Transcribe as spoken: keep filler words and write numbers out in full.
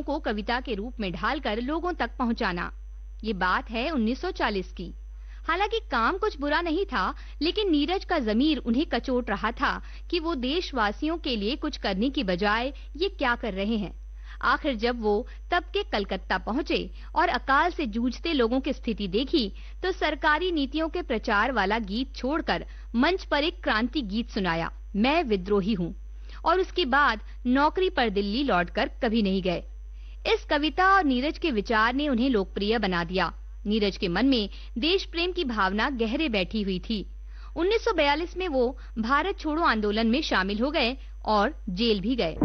को कविता के रूप में ढालकर लोगों तक पहुंचाना। ये बात है उन्नीस सौ चालीस की। हालांकि काम कुछ बुरा नहीं था, लेकिन नीरज का ज़मीर उन्हें कचोट रहा था कि वो देशवासियों के लिए कुछ करने की बजाय ये क्या कर रहे हैं। आखिर जब वो तब के कलकत्ता पहुंचे और अकाल से जूझते लोगों की स्थिति देखी, तो सरकारी नीतियों के प्रचार वाला गीत छोड़कर मंच पर एक क्रांति गीत सुनाया, मैं विद्रोही हूँ, और उसके बाद नौकरी पर दिल्ली लौटकर कभी नहीं गए। इस कविता और नीरज के विचार ने उन्हें लोकप्रिय बना दिया। नीरज के मन में देश प्रेम की भावना गहरे बैठी हुई थी। उन्नीस सौ बयालीस में वो भारत छोड़ो आंदोलन में शामिल हो गए और जेल भी गए।